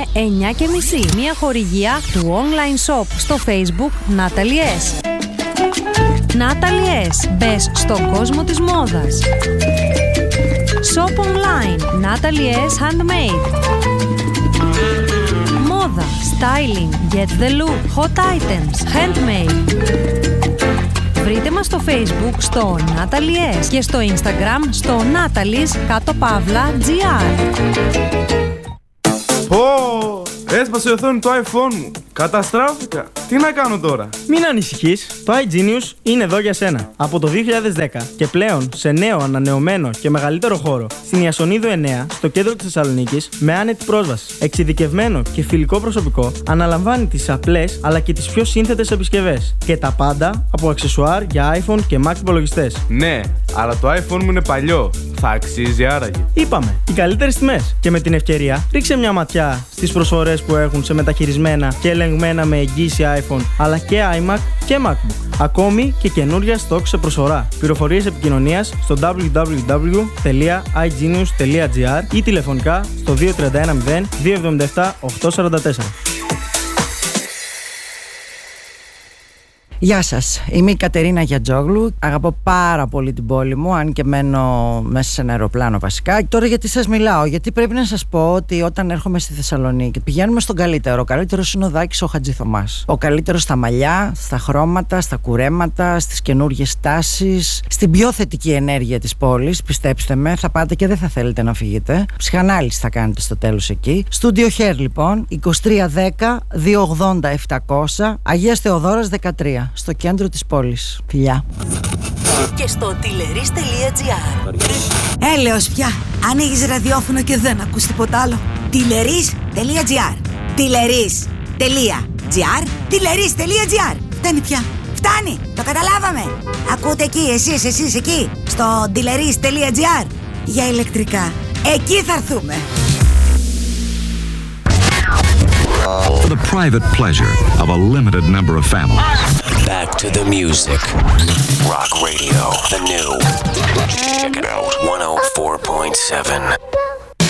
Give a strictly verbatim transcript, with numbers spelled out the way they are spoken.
εννιά και μισή. Μια χορηγία του online shop στο Facebook Natalie S. Natalie S. Μπες στον κόσμο της μόδας. Shop online Natalie S. Handmade. Μόδα, styling, get the look, hot items, handmade. Βρείτε μας στο Facebook στο Natalie S και στο Instagram στο Natalie's κάτω παύλα τζι αρ. Πω, έσπασε η οθόνη του iPhone μου. Καταστράφηκα. Τι να κάνω τώρα? Μην ανησυχείς, το iGenius είναι εδώ για σένα. Από το δύο χιλιάδες δέκα και πλέον σε νέο, ανανεωμένο και μεγαλύτερο χώρο στην Ιασονίδου εννέα, στο κέντρο της Θεσσαλονίκης, με άνετη πρόσβαση. Εξειδικευμένο και φιλικό προσωπικό αναλαμβάνει τις απλές αλλά και τις πιο σύνθετες επισκευές. Και τα πάντα από αξεσουάρ για iPhone και Mac υπολογιστές. Ναι, αλλά το iPhone μου είναι παλιό. Θα αξίζει άραγε? Είπαμε, οι καλύτερες τιμές. Και με την ευκαιρία, ρίξε μια ματιά στις προσφορές που έχουν σε μεταχειρισμένα και ελεγμένα με εγγύηση iPhone, αλλά και iMac και MacBook. Ακόμη και καινούρια στόκ σε προσφορά. Πληροφορίες επικοινωνίας στο double-u double-u double-u τελεία i genius τελεία τζι αρ ή τηλεφωνικά στο δύο τρία ένα μηδέν δύο εβδομήντα επτά οκτακόσια σαράντα τέσσερα. Γεια σας, είμαι η Κατερίνα Γιατζόγλου. Αγαπώ πάρα πολύ την πόλη μου, αν και μένω μέσα σε ένα αεροπλάνο βασικά. Τώρα γιατί σας μιλάω? Γιατί πρέπει να σας πω ότι όταν έρχομαι στη Θεσσαλονίκη πηγαίνουμε στον καλύτερο. Ο καλύτερος είναι ο Δάκης ο Χατζηθωμάς. Ο καλύτερος στα μαλλιά, στα χρώματα, στα κουρέματα, στις καινούργιες τάσεις, στην πιο θετική ενέργεια της πόλης. Πιστέψτε με, θα πάτε και δεν θα θέλετε να φύγετε. Ψυχανάλυση θα κάνετε στο τέλος εκεί. Studio Hair λοιπόν, είκοσι τρία δέκα διακόσια ογδόντα επτακόσια, Αγίας Θεοδόρας δεκατρία. Στο κέντρο της πόλης. Φιλιά. Και στο τηλερίς τελεία τζι αρ. Έλεος πια. Ανοίγεις ραδιόφωνο και δεν ακούς τίποτα άλλο. τηλερίς τελεία τζι αρ. τηλερίς τελεία τζι αρ. τηλερίς τελεία τζι αρ. Φτάνει πια. Φτάνει. Το καταλάβαμε. Ακούτε εκεί, εσείς, εσείς εκεί. Στο τηλερίς τελεία τζι αρ. Για ηλεκτρικά. Εκεί θα έρθουμε. For the private pleasure of a limited number of families. Back to the music. Rock Radio, the new. Check it out, one oh four point seven.